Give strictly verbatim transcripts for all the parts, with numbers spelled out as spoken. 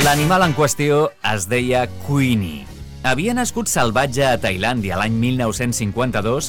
L'animal en qüestió es deia Queenie. Havia nascut salvatge a Tailàndia l'any mil nou-cents cinquanta-dos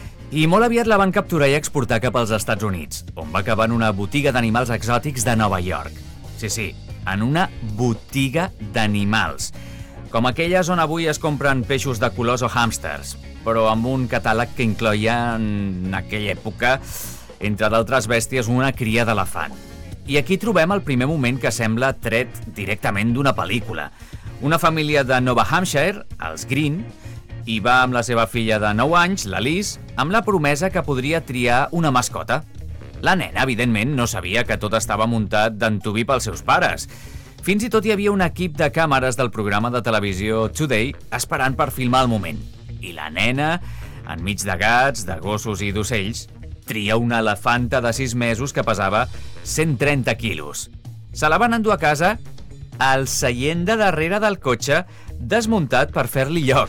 i molt aviat la van capturar i exportar cap als Estats Units, on va acabar en una botiga d'animals exòtics de Nova York. Sí, sí, en una botiga d'animals. Com aquelles on avui es compren peixos de colors o hàmsters, però amb un catàleg que incloïa en aquella època, entre d'altres bèsties, una cria d'elefant. I aquí trobem el primer moment que sembla tret directament d'una pel·lícula. Una família de Nova Hampshire, els Green, hi va amb la seva filla de nou anys, la Liz, amb la promesa que podria triar una mascota. La nena, evidentment, no sabia que tot estava muntat d'antuvi pels seus pares. Fins i tot hi havia un equip de càmeres del programa de televisió Today esperant per filmar el moment. I la nena, enmig de gats, de gossos i d'ocells, tria una elefanta de sis mesos que pesava cent trenta quilos. Se la van endur a casa al seient de darrere del cotxe, desmuntat per fer-li lloc.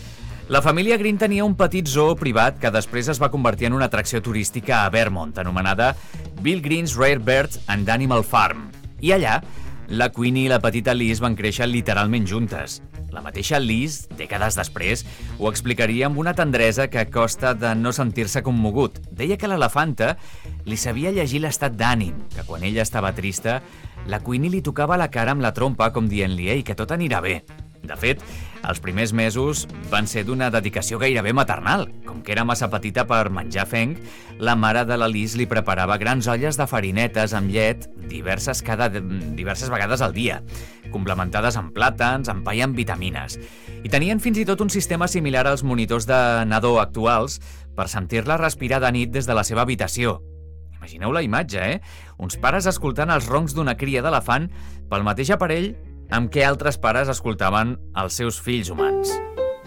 La família Green tenia un petit zoo privat que després es va convertir en una atracció turística a Vermont, anomenada Bill Green's Rare Bird and Animal Farm. I allà, la Queenie i la petita Liz van créixer literalment juntes. La mateixa Liz, dècades després, ho explicaria amb una tendresa que costa de no sentir-se commogut. Deia que l'elefanta li sabia llegir l'estat d'ànim, que quan ella estava trista, la Queenie li tocava la cara amb la trompa com dient-li «Ei, que tot anirà bé». De fet, els primers mesos van ser d'una dedicació gairebé maternal. Com que era massa petita per menjar fenc, la mare de la Liz li preparava grans olles de farinetes amb llet diverses, cada, diverses vegades al dia, complementades amb plàtans, amb pa i amb vitamines. I tenien fins i tot un sistema similar als monitors de nadó actuals per sentir-la respirar de nit des de la seva habitació. Imagineu la imatge, eh? Uns pares escoltant els roncs d'una cria d'elefant pel mateix aparell amb què altres pares escoltaven els seus fills humans.